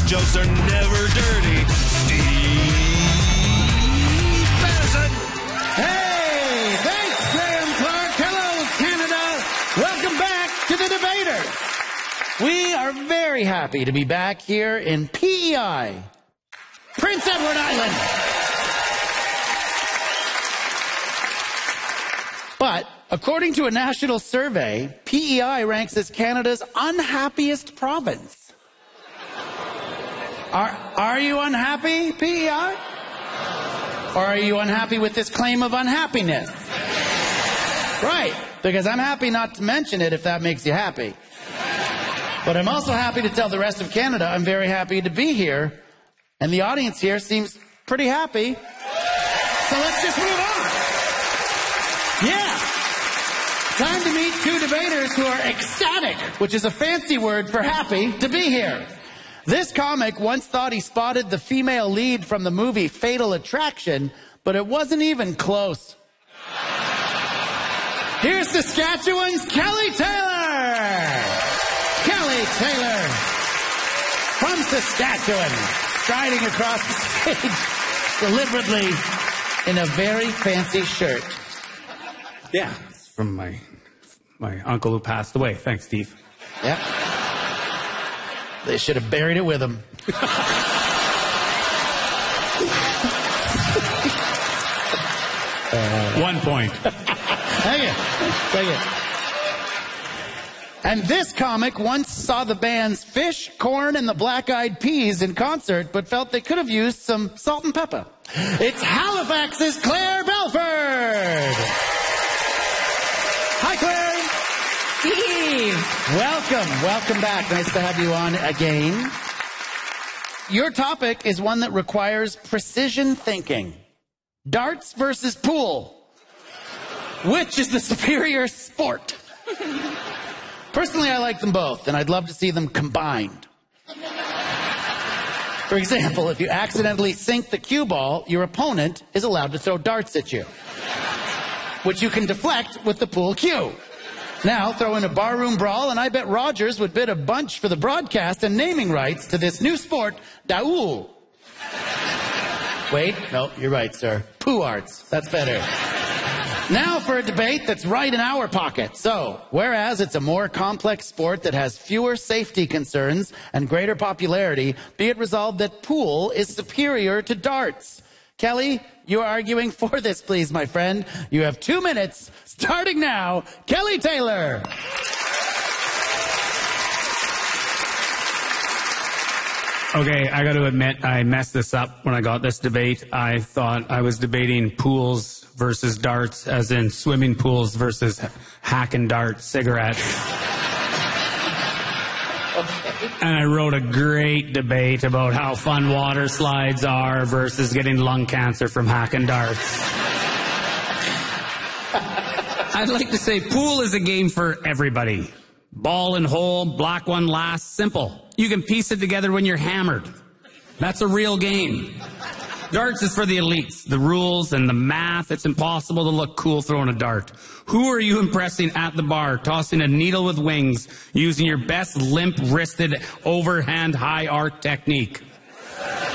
jokes are never dirty. Steve Madison. Hey, thanks, Graham Clark. Hello, Canada. Welcome back to the Debaters. We are very happy to be back here in PEI, Prince Edward Island. But according to a national survey, PEI ranks as Canada's unhappiest province. Are you unhappy, PEI? Or are you unhappy with this claim of unhappiness? Right, because I'm happy not to mention it if that makes you happy. But I'm also happy to tell the rest of Canada I'm very happy to be here. And the audience here seems pretty happy. So let's just move on. Yeah. Time to meet two debaters who are ecstatic, which is a fancy word for happy to be here. This comic once thought he spotted the female lead from the movie Fatal Attraction, but it wasn't even close. Here's Saskatchewan's Kelly Taylor. Kelly Taylor from Saskatchewan, striding across the stage deliberately in a very fancy shirt. Yeah, it's from my uncle who passed away. Thanks, Steve. Yep. They should have buried it with him. 1 point. Thank you. Thank you. And this comic once saw the bands Fish, Corn, and the Black Eyed Peas in concert, but felt they could have used some salt and pepper. It's Halifax's Claire Belford. Hi, Claire. Steve. Welcome back. Nice to have you on again. Your topic is one that requires precision thinking. Darts versus pool. Which is the superior sport? Personally, I like them both, and I'd love to see them combined. For example, if you accidentally sink the cue ball, your opponent is allowed to throw darts at you, which you can deflect with the pool cue. Now, throw in a barroom brawl, and I bet Rogers would bid a bunch for the broadcast and naming rights to this new sport, Daoul. Wait, no, you're right, sir. Poo arts. That's better. Now for a debate that's right in our pocket. So, whereas it's a more complex sport that has fewer safety concerns and greater popularity, be it resolved that pool is superior to darts. Kelly, you are arguing for this, please, my friend. You have 2 minutes, starting now. Kelly Taylor. Okay, I got to admit, I messed this up when I got this debate. I thought I was debating pools versus darts, as in swimming pools versus hack and dart cigarettes. And I wrote a great debate about how fun water slides are versus getting lung cancer from hack and darts. I'd like to say pool is a game for everybody. Ball and hole, black one last, simple. You can piece it together when you're hammered. That's a real game. Darts is for the elites. The rules and the math, it's impossible to look cool throwing a dart. Who are you impressing at the bar, tossing a needle with wings, using your best limp-wristed, overhand high arc technique?